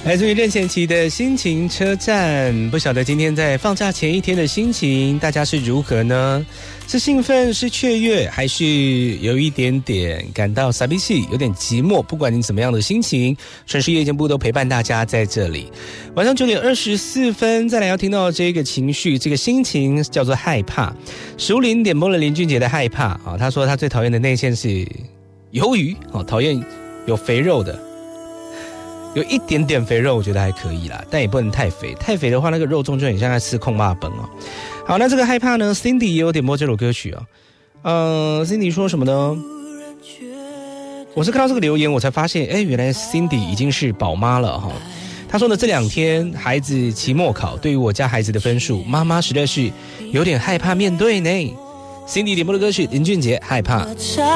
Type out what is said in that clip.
来自于任贤齐的心情车站。不晓得今天在放假前一天的心情大家是如何呢？是兴奋，是雀跃，还是有一点点感到傻逼气，有点寂寞？不管你怎么样的心情，城市夜间部都陪伴大家在这里。晚上9点24分，再来要听到这个情绪，这个心情叫做害怕。熟林点播了林俊杰的害怕啊，他说他最讨厌的内馅是鱿鱼，讨厌有肥肉的。有一点点肥肉我觉得还可以啦，但也不能太肥，太肥的话那个肉粽就很像在吃空霸本哦。好，那这个害怕呢 Cindy 也有点播这首歌曲哦。Cindy 说什么呢？我是看到这个留言我才发现，原来 Cindy 已经是宝妈了哈。她说呢，这2天孩子期末考，对于我家孩子的分数，妈妈实在是有点害怕面对呢。Cindy 点播的歌曲林俊杰害怕。